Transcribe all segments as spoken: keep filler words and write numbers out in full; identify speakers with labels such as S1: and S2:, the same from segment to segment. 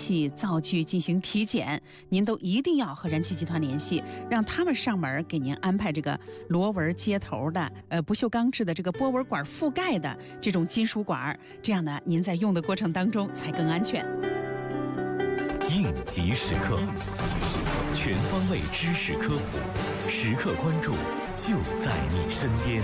S1: 气灶具进行体检，您都一定要和燃气集团联系，让他们上门给您安排这个螺纹接头的、呃不锈钢制的这个波纹管覆盖的这种金属管，这样呢，您在用的过程当中才更安全。
S2: 应急时刻，全方位知识科普，时刻关注，就在你身边。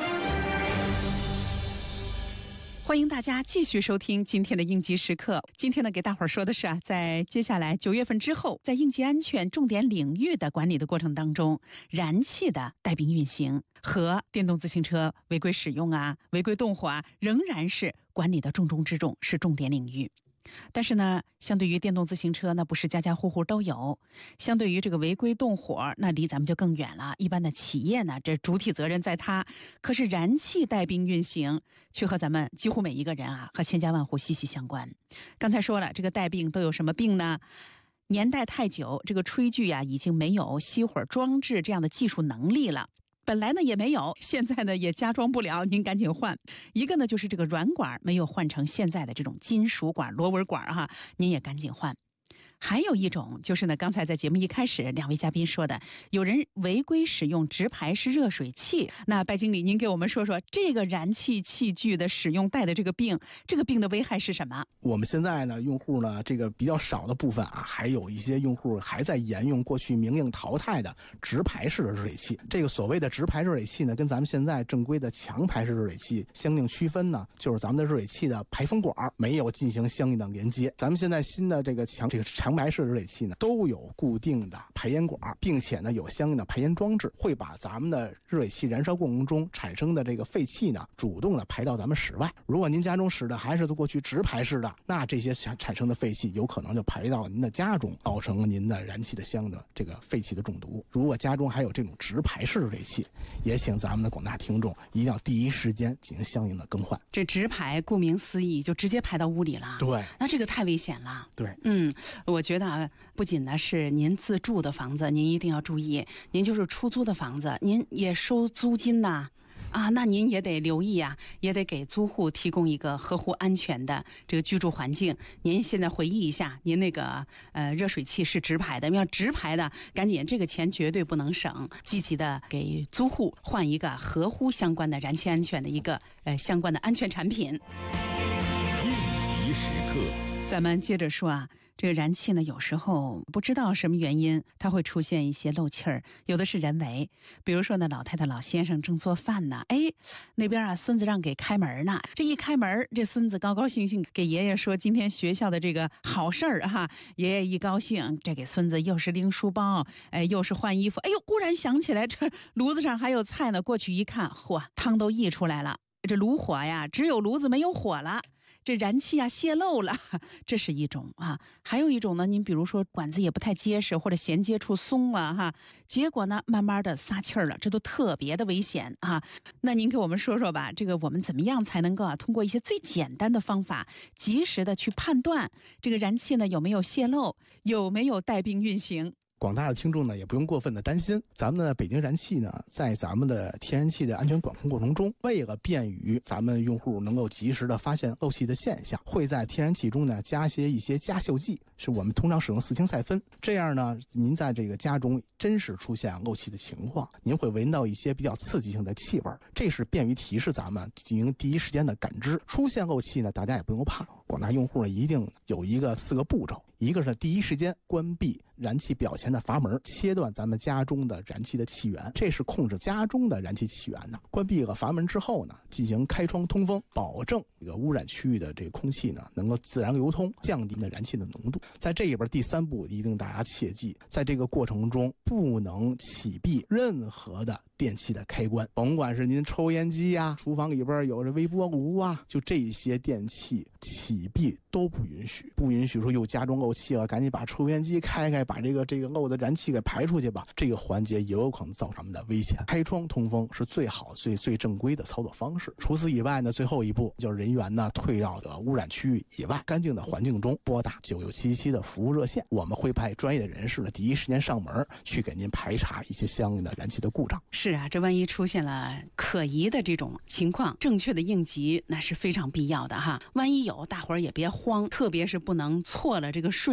S1: 欢迎大家继续收听今天的应急时刻。今天呢，给大伙儿说的是啊，在接下来九月份之后，在应急安全重点领域的管理的过程当中，燃气的带病运行和电动自行车违规使用啊、违规动火啊，仍然是管理的重中之重，是重点领域。但是呢，相对于电动自行车，那不是家家户户都有；相对于这个违规动火，那离咱们就更远了。一般的企业呢，这主体责任在它。可是燃气带病运行，却和咱们几乎每一个人啊，和千家万户息息相关。刚才说了，这个带病都有什么病呢？年代太久，这个炊具啊，已经没有熄火装置这样的技术能力了。本来呢也没有，现在呢也加装不了，您赶紧换。一个呢就是这个软管没有换成现在的这种金属管、螺纹管哈，您也赶紧换。还有一种就是呢，刚才在节目一开始两位嘉宾说的，有人违规使用直排式热水器。那白经理，您给我们说说这个燃气器具的使用带的这个病，这个病的危害是什么？
S3: 我们现在呢，用户呢，这个比较少的部分啊，还有一些用户还在沿用过去明令淘汰的直排式的热水器。这个所谓的直排热水器呢，跟咱们现在正规的强排式热水器相应区分呢，就是咱们的热水器的排风管没有进行相应的连接。咱们现在新的这个强这个强排式热水器呢，都有固定的排烟管，并且呢有相应的排烟装置，会把咱们的热水器燃烧过程中产生的这个废气呢，主动的排到咱们室外。如果您家中使的还是过去直排式的，那这些产生的废气有可能就排到您的家中，造成您的燃气的相应的这个废气的中毒。如果家中还有这种直排式热水器，也请咱们的广大听众一定要第一时间进行相应的更换。
S1: 这直排顾名思义就直接排到屋里了，
S3: 对，
S1: 那这个太危险了。
S3: 对，
S1: 嗯，我觉得啊，不仅呢是您自住的房子，您一定要注意；您就是出租的房子，您也收租金呐。啊，那您也得留意啊，也得给租户提供一个合乎安全的这个居住环境。您现在回忆一下，您那个呃热水器是直排的，要直排的，赶紧这个钱绝对不能省，积极的给租户换一个合乎相关的燃气安全的一个呃相关的安全产品。
S2: 应急时刻。
S1: 咱们接着说啊，这个燃气呢，有时候不知道什么原因，它会出现一些漏气儿，有的是人为。比如说呢，老太太、老先生正做饭呢，哎，那边啊，孙子让给开门呢。这一开门，这孙子高高兴兴给爷爷说今天学校的这个好事儿哈。爷爷一高兴，这给孙子又是拎书包，哎，又是换衣服。哎呦，忽然想起来，这炉子上还有菜呢。过去一看，嚯，汤都溢出来了。这炉火呀，只有炉子没有火了。这燃气啊泄漏了，这是一种啊。还有一种呢，您比如说管子也不太结实，或者衔接处松了哈，结果呢慢慢的撒气儿了，这都特别的危险啊。那您给我们说说吧，这个我们怎么样才能够啊通过一些最简单的方法，及时的去判断这个燃气呢有没有泄漏，有没有带病运行？
S3: 广大的听众呢，也不用过分的担心。咱们的北京燃气呢，在咱们的天然气的安全管控过程中，为了便于咱们用户能够及时的发现漏气的现象，会在天然气中呢加些一些加锈剂，是我们通常使用四氢赛芬。这样呢，您在这个家中真是出现漏气的情况，您会闻到一些比较刺激性的气味，这是便于提示咱们进行第一时间的感知。出现漏气呢，大家也不用怕，广大用户呢一定有一个四个步骤。一个是第一时间关闭燃气表前的阀门，切断咱们家中的燃气的气源，这是控制家中的燃气气源的。关闭了阀门之后呢，进行开窗通风，保证这个污染区域的这个空气呢能够自然流通，降低的燃气的浓度。在这里边第三步一定大家切记，在这个过程中不能启闭任何的电器的开关，甭管是您抽烟机呀、啊，厨房里边有着微波炉啊，就这些电器启闭都不允许，不允许说又家中漏气了，赶紧把抽烟机开开，把这个这个漏的燃气给排出去吧。这个环节也有可能造成我们的危险。开窗通风是最好、最最正规的操作方式。除此以外呢，最后一步就是人员呢退到的污染区域以外，干净的环境中拨打九六七七的服务热线，我们会派专业的人士呢第一时间上门去给您排查一些相应的燃气的故障。
S1: 是啊，这万一出现了可疑的这种情况，正确的应急那是非常必要的哈。万一有，大伙儿也别慌，特别是不能错了这个顺